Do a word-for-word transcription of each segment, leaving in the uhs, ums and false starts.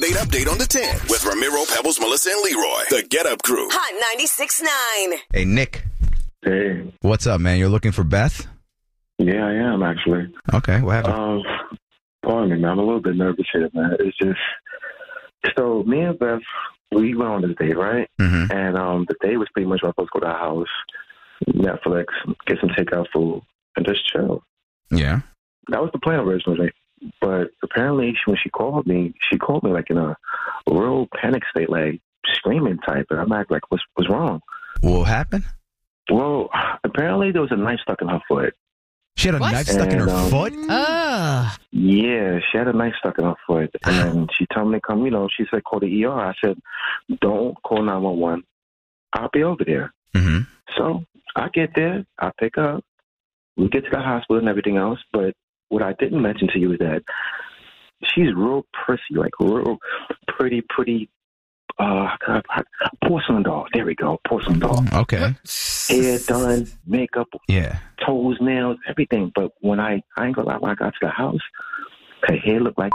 date update on the ten with Ramiro, Pebbles, Melissa, and Leroy. The Get Up Crew. Hot ninety-six point nine. Hey, Nick. Hey. What's up, man? You're looking for Beth? Yeah, I am, actually. Okay, what happened? Um, pardon me, man. I'm a little bit nervous here, man. It's just, so me and Beth, we went on this date, right? Mm-hmm. And um, the date was pretty much we're supposed to go to our house, Netflix, get some takeout food, and just chill. Yeah. That was the plan originally. But apparently, when she called me, she called me like in a real panic state, like screaming type. And I'm like, like what's, what's wrong? What happened? Well, apparently there was a knife stuck in her foot. She had a What? knife stuck in her And, um, foot? Ugh. Yeah, she had a knife stuck in her foot. And she told me to come, you know, she said, call the E R. I said, don't call nine one one. I'll be over there. Mm-hmm. So I get there. I pick up. We get to the hospital and everything else. But what I didn't mention to you is that she's real prissy, like real pretty, pretty, uh, porcelain doll. There we go, porcelain doll. Okay. Hair done, makeup, Yeah. toes, nails, everything. But when I, I ain't gonna lie, when I got to the house, her hair looked like.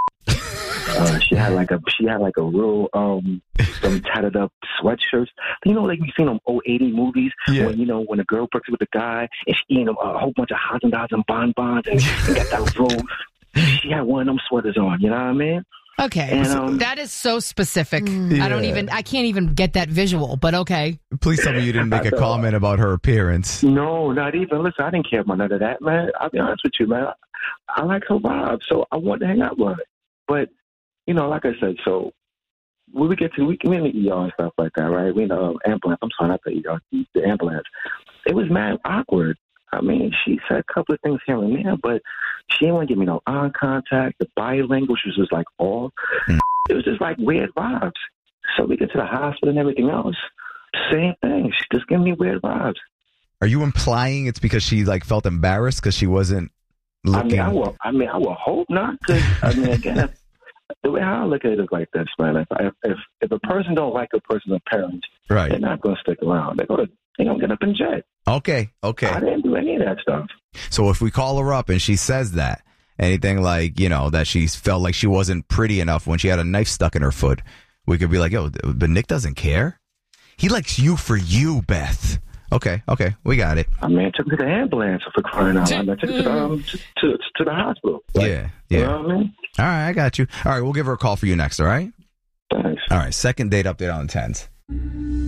Uh, she had like a she had like a real um some tattered up sweatshirts. You know, like we seen them old eighty movies Yeah. when you know when a girl breaks up with a guy and she eating a whole bunch of Haagen Dazs and bonbons and, and got that roll. She had one of them sweaters on. You know what I mean? Okay. And, um, that is so specific. I don't Yeah. even, I can't even get that visual, but okay. Please tell me you didn't make a I know. comment about her appearance. No, not even. Listen, I didn't care about none of that, man. I'll be honest with you, man. I, I like her vibe, so I wanted to hang out with her. But you know, like I said, so when we get to we we in the E R and stuff like that, right? We in the um, ambulance. I'm sorry, not the E R, the ambulance. It was mad awkward. I mean, she said a couple of things here and there, but she didn't want to give me no eye contact. The body language was just like off. Mm. It was just like weird vibes. So we get to the hospital and everything else. Same thing. She just giving me weird vibes. Are you implying it's because she like felt embarrassed because she wasn't looking? I mean, I will. I mean, I will hope not. Cause I mean, again, if, the way I look at it is like this, man. If if if, if a person don't like a person's appearance, Right. they're not going to stick around. They're going to they're going to get up and jet. Okay. Okay. I didn't do any of that stuff. So if we call her up and she says that, anything like, you know, that she felt like she wasn't pretty enough when she had a knife stuck in her foot, we could be like, yo, but Nick doesn't care. He likes you for you, Beth. Okay. Okay. We got it. I mean, I took her to the ambulance for crying out loud. I took her to the, um, to, to, to the hospital. Like, yeah. Yeah. You know what I mean? All right. I got you. All right. We'll give her a call for you next. All right. Thanks. All right. Second date update on the tens.